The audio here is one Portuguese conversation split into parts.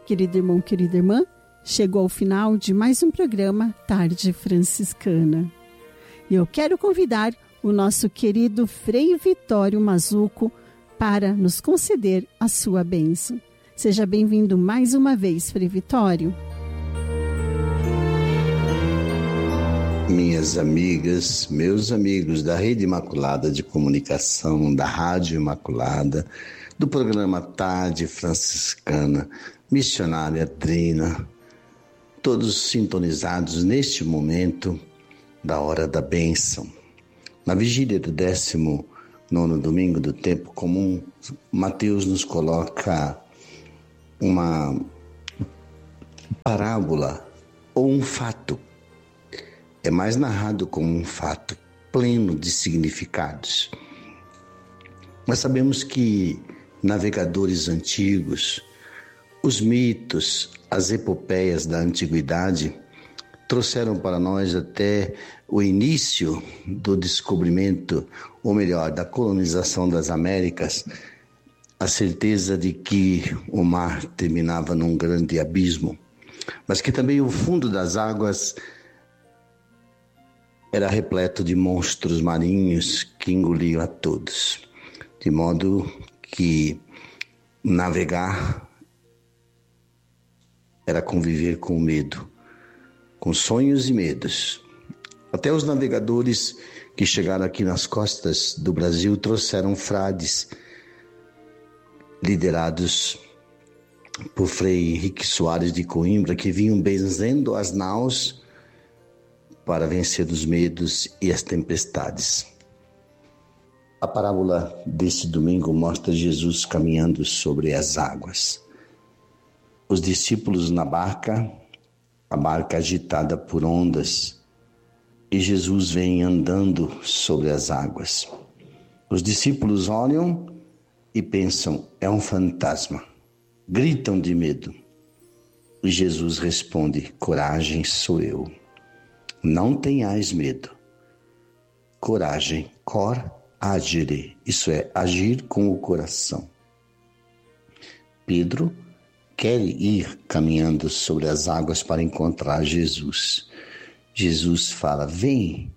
Querido irmão, querida irmã, chegou ao final de mais um programa Tarde Franciscana. E eu quero convidar o nosso querido Frei Vitório Mazzuco para nos conceder a sua bênção. Seja bem-vindo mais uma vez, Frei Vitório. Minhas amigas, meus amigos da Rede Imaculada de Comunicação, da Rádio Imaculada, do programa Tarde Franciscana, Missionária Trina, todos sintonizados neste momento da hora da bênção. Na vigília do 19º domingo do tempo comum, Mateus nos coloca uma parábola ou um fato. É mais narrado como um fato pleno de significados. Nós sabemos que navegadores antigos, os mitos, as epopeias da antiguidade trouxeram para nós até o início do descobrimento, ou melhor, da colonização das Américas, a certeza de que o mar terminava num grande abismo, mas que também o fundo das águas era repleto de monstros marinhos que engoliam a todos, de modo que navegar era conviver com medo, com sonhos e medos. Até os navegadores que chegaram aqui nas costas do Brasil trouxeram frades liderados por Frei Henrique Soares de Coimbra, que vinham benzendo as naus para vencer os medos e as tempestades. A parábola deste domingo mostra Jesus caminhando sobre as águas. Os discípulos na barca, a barca agitada por ondas, e Jesus vem andando sobre as águas. Os discípulos olham e pensam, é um fantasma. Gritam de medo. E Jesus responde, coragem, sou eu. Não tenhais medo. Coragem, cor agire, isso é, agir com o coração. Pedro quer ir caminhando sobre as águas para encontrar Jesus. Jesus fala, vem.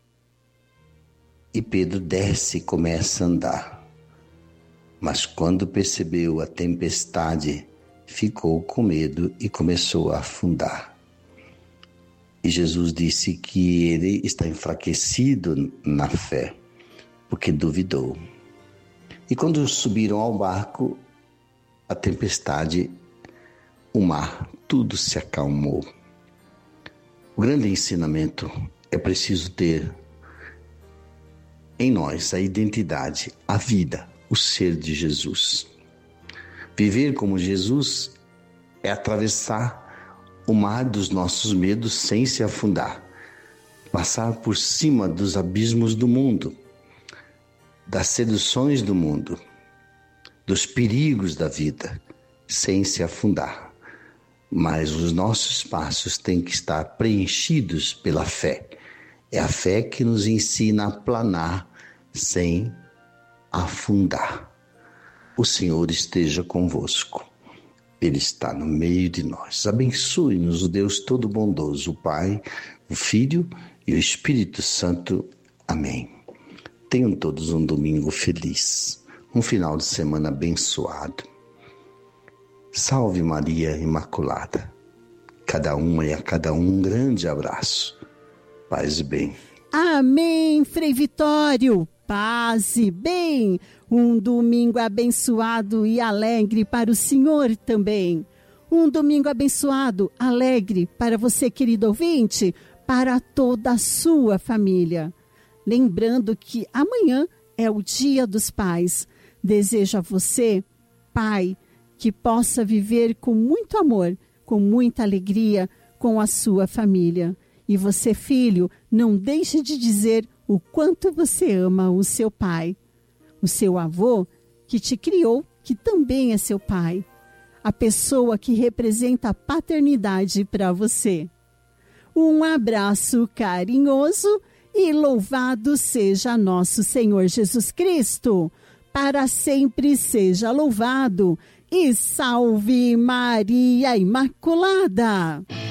E Pedro desce e começa a andar. Mas quando percebeu a tempestade, ficou com medo e começou a afundar. E Jesus disse que ele está enfraquecido na fé, porque duvidou. E quando subiram ao barco, a tempestade, o mar, tudo se acalmou. O grande ensinamento é preciso ter em nós a identidade, a vida, o ser de Jesus. Viver como Jesus é atravessar o mar dos nossos medos sem se afundar, passar por cima dos abismos do mundo, das seduções do mundo, dos perigos da vida, sem se afundar. Mas os nossos passos têm que estar preenchidos pela fé. É a fé que nos ensina a planar sem afundar. O Senhor esteja convosco. Ele está no meio de nós. Abençoe-nos o Deus Todo-Bondoso, o Pai, o Filho e o Espírito Santo. Amém. Tenham todos um domingo feliz, um final de semana abençoado. Salve Maria Imaculada. Cada uma e a cada um grande abraço. Paz e bem. Amém, Frei Vitório. Paz e bem. Um domingo abençoado e alegre para o Senhor também. Um domingo abençoado, alegre para você, querido ouvinte, para toda a sua família. Lembrando que amanhã é o Dia dos Pais. Desejo a você, pai, que possa viver com muito amor, com muita alegria com a sua família. E você, filho, não deixe de dizer o quanto você ama o seu pai. O seu avô, que te criou, que também é seu pai. A pessoa que representa a paternidade para você. Um abraço carinhoso e louvado seja nosso Senhor Jesus Cristo. Para sempre seja louvado. e salve Maria Imaculada.